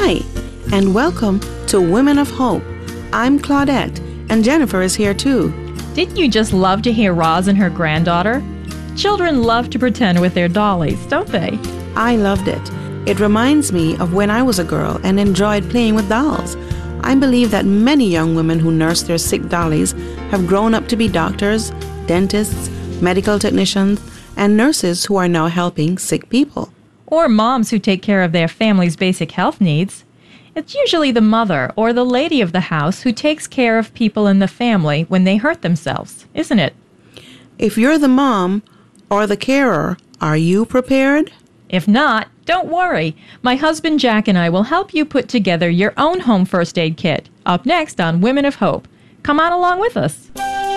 Hi, and welcome to Women of Hope. I'm Claudette, and Jennifer is here too. Didn't you just love to hear Roz and her granddaughter? Children love to pretend with their dollies, don't they? I loved it. It reminds me of when I was a girl and enjoyed playing with dolls. I believe that many young women who nurse their sick dollies have grown up to be doctors, dentists, medical technicians, and nurses who are now helping sick people. Or moms who take care of their family's basic health needs. It's usually the mother or the lady of the house who takes care of people in the family when they hurt themselves, isn't it? If you're the mom or the carer, are you prepared? If not, don't worry. My husband Jack and I will help you put together your own home first aid kit. Up next on Women of Hope. Come on along with us.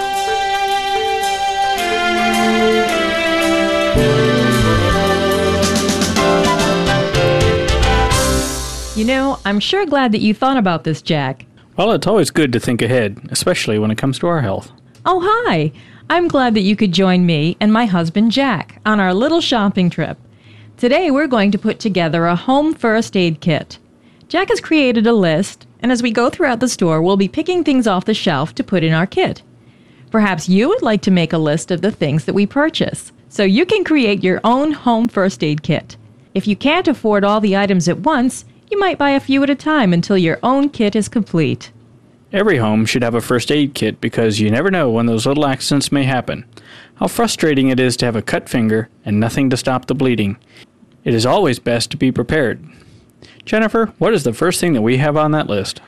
You know, I'm sure glad that you thought about this, Jack. Well, it's always good to think ahead, especially when it comes to our health. Oh, hi. I'm glad that you could join me and my husband Jack on our little shopping trip. Today we're going to put together a home first aid kit. Jack has created a list, and as we go throughout the store, we'll be picking things off the shelf to put in our kit. Perhaps you would like to make a list of the things that we purchase, so you can create your own home first aid kit. If you can't afford all the items at once, you might buy a few at a time until your own kit is complete. Every home should have a first aid kit because you never know when those little accidents may happen. How frustrating it is to have a cut finger and nothing to stop the bleeding. It is always best to be prepared. Jennifer, what is the first thing that we have on that list?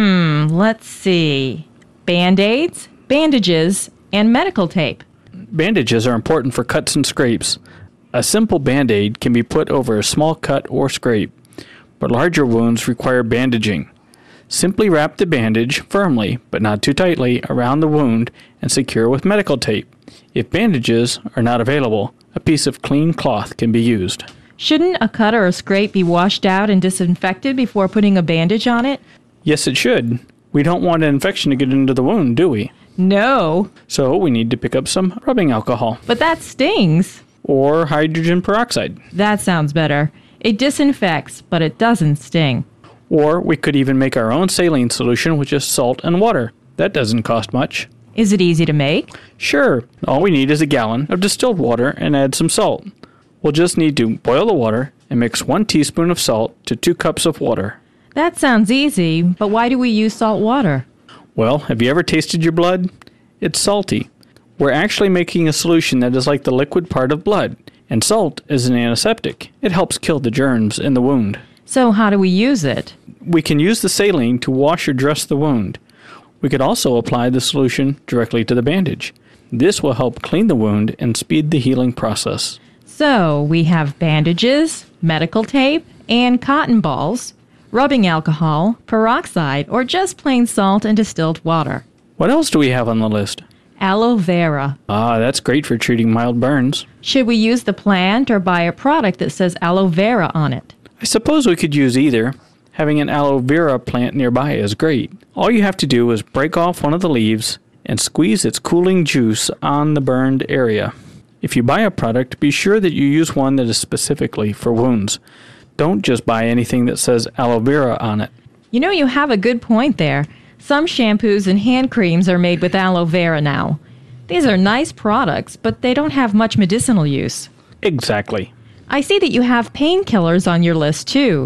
Let's see. Band-Aids, bandages, and medical tape. Bandages are important for cuts and scrapes. A simple Band-Aid can be put over a small cut or scrape, but larger wounds require bandaging. Simply wrap the bandage firmly, but not too tightly, around the wound and secure with medical tape. If bandages are not available, a piece of clean cloth can be used. Shouldn't a cut or a scrape be washed out and disinfected before putting a bandage on it? Yes, it should. We don't want an infection to get into the wound, do we? No. So we need to pick up some rubbing alcohol. But that stings. Or hydrogen peroxide. That sounds better. It disinfects, but it doesn't sting. Or we could even make our own saline solution with just salt and water. That doesn't cost much. Is it easy to make? Sure. All we need is a gallon of distilled water and add some salt. We'll just need to boil the water and mix 1 teaspoon of salt to 2 cups of water. That sounds easy, but why do we use salt water? Well, have you ever tasted your blood? It's salty. We're actually making a solution that is like the liquid part of blood, and salt is an antiseptic. It helps kill the germs in the wound. So how do we use it? We can use the saline to wash or dress the wound. We could also apply the solution directly to the bandage. This will help clean the wound and speed the healing process. So we have bandages, medical tape, and cotton balls, rubbing alcohol, peroxide, or just plain salt and distilled water. What else do we have on the list? Aloe vera. Ah, that's great for treating mild burns. Should we use the plant or buy a product that says aloe vera on it? I suppose we could use either. Having an aloe vera plant nearby is great. All you have to do is break off one of the leaves and squeeze its cooling juice on the burned area. If you buy a product, be sure that you use one that is specifically for wounds. Don't just buy anything that says aloe vera on it. You know, you have a good point there. Some shampoos and hand creams are made with aloe vera now. These are nice products, but they don't have much medicinal use. Exactly. I see that you have painkillers on your list too.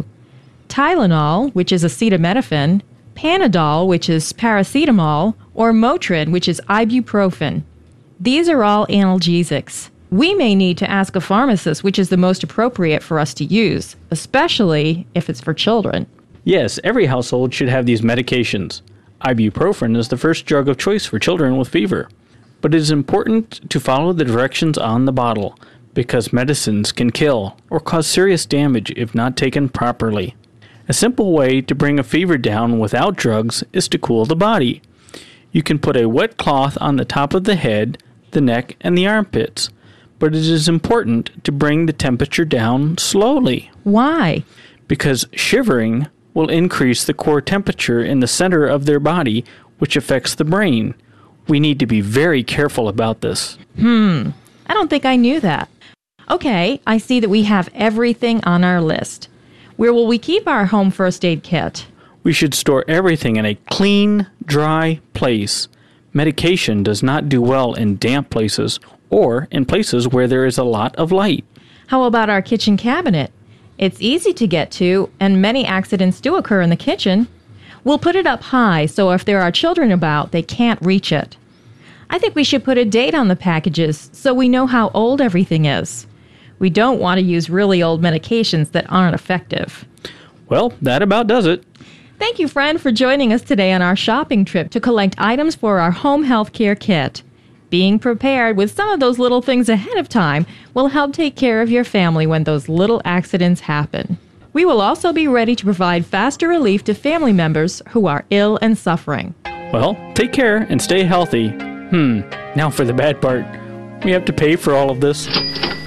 Tylenol, which is acetaminophen, Panadol, which is paracetamol, or Motrin, which is ibuprofen. These are all analgesics. We may need to ask a pharmacist which is the most appropriate for us to use, especially if it's for children. Yes, every household should have these medications. Ibuprofen is the first drug of choice for children with fever. But it is important to follow the directions on the bottle, because medicines can kill or cause serious damage if not taken properly. A simple way to bring a fever down without drugs is to cool the body. You can put a wet cloth on the top of the head, the neck, and the armpits, but it is important to bring the temperature down slowly. Why? Because shivering will increase the core temperature in the center of their body, which affects the brain. We need to be very careful about this. I don't think I knew that. Okay, I see that we have everything on our list. Where will we keep our home first aid kit? We should store everything in a clean, dry place. Medication does not do well in damp places or in places where there is a lot of light. How about our kitchen cabinet? It's easy to get to, and many accidents do occur in the kitchen. We'll put it up high so if there are children about, they can't reach it. I think we should put a date on the packages so we know how old everything is. We don't want to use really old medications that aren't effective. Well, that about does it. Thank you, friend, for joining us today on our shopping trip to collect items for our home health care kit. Being prepared with some of those little things ahead of time will help take care of your family when those little accidents happen. We will also be ready to provide faster relief to family members who are ill and suffering. Well, take care and stay healthy. Now for the bad part. We have to pay for all of this.